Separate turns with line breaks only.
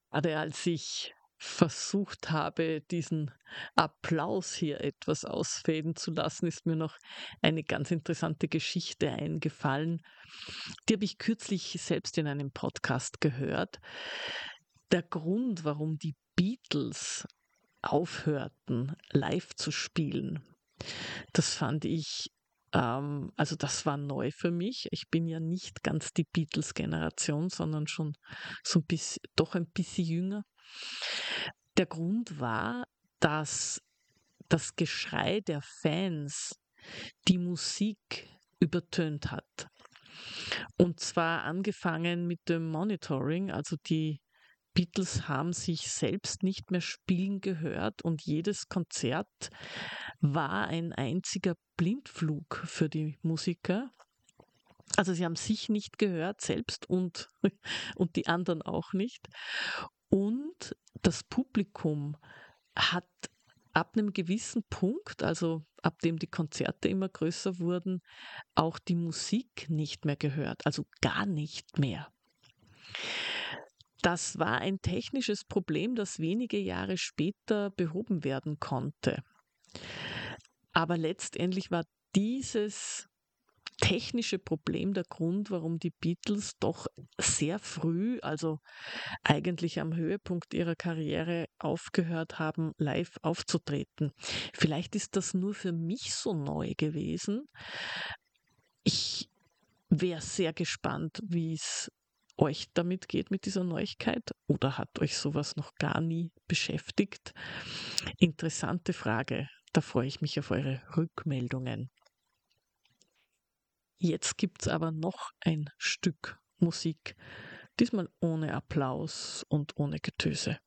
Gerade als ich versucht habe, diesen Applaus hier etwas ausfaden zu lassen, ist mir noch eine ganz interessante Geschichte eingefallen. Die habe ich kürzlich selbst in einem Podcast gehört. Der Grund, warum die Beatles aufhörten, live zu spielen, das fand ich also das war neu für mich. Ich bin ja nicht ganz die Beatles-Generation, sondern schon so ein bisschen doch ein bisschen jünger. Der Grund war, dass das Geschrei der Fans die Musik übertönt hat. Und zwar angefangen mit dem Monitoring, also die Beatles haben sich selbst nicht mehr spielen gehört und jedes Konzert war ein einziger Blindflug für die Musiker. Also sie haben sich nicht gehört selbst und die anderen auch nicht. Und das Publikum hat ab einem gewissen Punkt, also ab dem die Konzerte immer größer wurden, auch die Musik nicht mehr gehört, also gar nicht mehr. Das war ein technisches Problem, das wenige Jahre später behoben werden konnte. Aber letztendlich war dieses technische Problem der Grund, warum die Beatles doch sehr früh, also eigentlich am Höhepunkt ihrer Karriere, aufgehört haben, live aufzutreten. Vielleicht ist das nur für mich so neu gewesen. Ich wäre sehr gespannt, wie es euch damit geht mit dieser Neuigkeit oder hat euch sowas noch gar nie beschäftigt? Interessante Frage. Da freue ich mich auf eure Rückmeldungen. Jetzt gibt's aber noch ein Stück Musik, diesmal ohne Applaus und ohne Getöse.